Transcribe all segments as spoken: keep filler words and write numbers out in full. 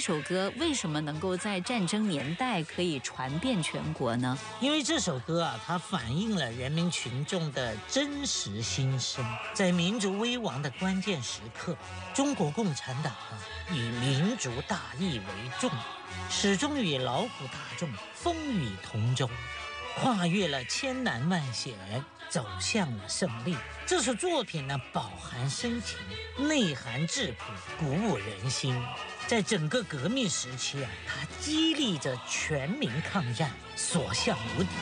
首歌为什么能够在战争年代可以传遍全国呢？ 因为这首歌啊，它反映了人民群众的真实心声。在民族危亡的关键时刻，中国共产党啊，以民族大义为重，始终与劳苦大众风雨同舟，跨越了千难万险，走向了胜利。这首作品呢，饱含深情，内涵质朴，鼓舞人心。在整个革命时期啊，它激励着全民抗战，所向无敌。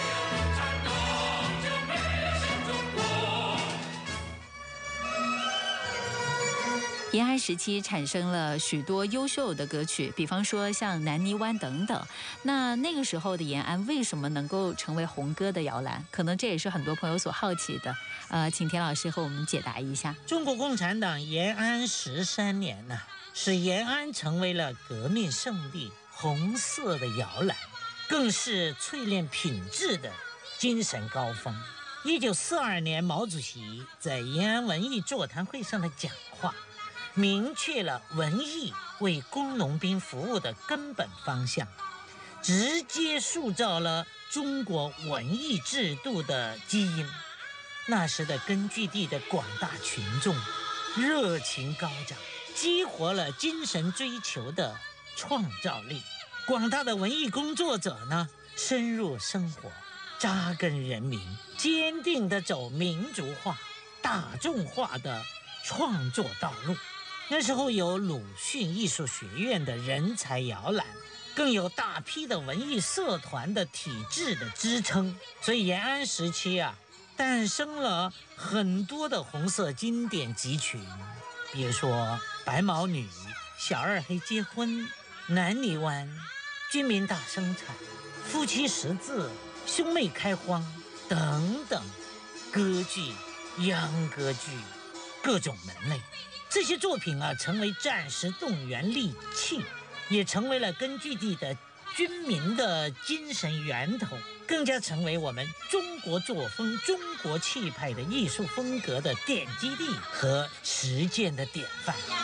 延安时期产生了许多优秀的歌曲，比方说像《南泥湾》等等。那那个时候的延安为什么能够成为红歌的摇篮？可能这也是很多朋友所好奇的。呃，请田老师和我们解答一下。 中国共产党延安十三年呢、啊，使延安成为了革命胜利红色的摇篮，更是淬炼品质的精神高峰。一九四二年，毛主席在延安文艺座谈会上的讲话，明确了文艺为工农兵服务的根本方向，直接塑造了中国文艺制度的基因。那时的根据地的广大群众热情高涨，激活了精神追求的创造力。广大的文艺工作者呢，深入生活，扎根人民，坚定地走民族化、大众化的创作道路。那时候有鲁迅艺术学院的人才摇篮，更有大批的文艺社团的体制的支撑，所以延安时期啊，诞生了很多的红色经典集群，比如说《白毛女》、《小二黑结婚》、《南泥湾》、《军民大生产》、《夫妻十字》、《兄妹开荒》等等歌剧、秧歌剧各种门类。这些作品啊，成为战时动员利器，也成为了根据地的军民的精神源头，更加成为我们中国作风、中国气派的艺术风格的奠基地和实践的典范。